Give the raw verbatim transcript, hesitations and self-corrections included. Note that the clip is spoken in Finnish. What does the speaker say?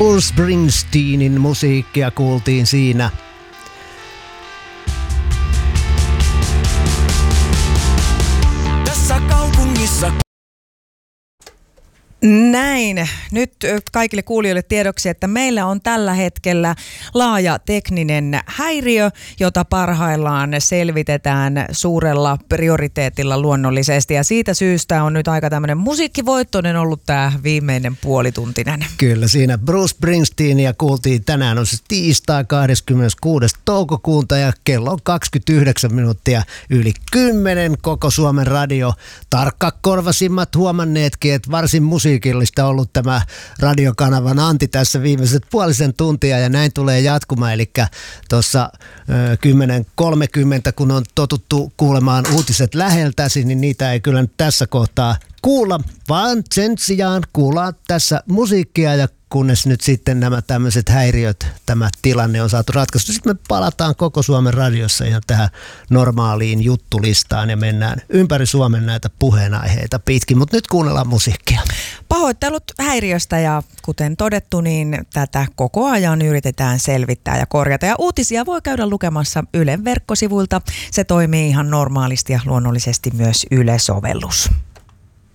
Bruce Springsteenin musiikkia kuultiin siinä. Tässä kaupungissa. Näin. Nyt kaikille kuulijoille tiedoksi, että meillä on tällä hetkellä laaja tekninen häiriö, jota parhaillaan selvitetään suurella prioriteetilla luonnollisesti. Ja siitä syystä on nyt aika tämmöinen musiikkivoittoinen ollut tämä viimeinen puolituntinen. Kyllä, siinä Bruce Springsteenia kuultiin tänään. On se tiistai kahdeskymmeneskuudes toukokuuta ja kello on kaksikymmentäyhdeksän minuuttia yli kymmenen. Koko Suomen radio. Tarkkakorvasimmat huomanneetkin, että varsin musiikki musiikillista ollut tämä radiokanavan Antti tässä viimeiset puolisen tuntia ja näin tulee jatkumaan. Eli tuossa kymmenen kolmekymmentä, kun on totuttu kuulemaan uutiset läheltäsi, niin niitä ei kyllä nyt tässä kohtaa kuulla, vaan sen sijaan kuullaan tässä musiikkia ja kunnes nyt sitten nämä tämmöiset häiriöt, tämä tilanne on saatu ratkaistu. Sitten me palataan koko Suomen radiossa ihan tähän normaaliin juttulistaan ja mennään ympäri Suomen näitä puheenaiheita pitkin, mutta nyt kuunnellaan musiikkia. Pahoittelut häiriöstä ja kuten todettu, niin tätä koko ajan yritetään selvittää ja korjata. Ja uutisia voi käydä lukemassa Ylen verkkosivuilta. Se toimii ihan normaalisti ja luonnollisesti myös Yle-sovellus.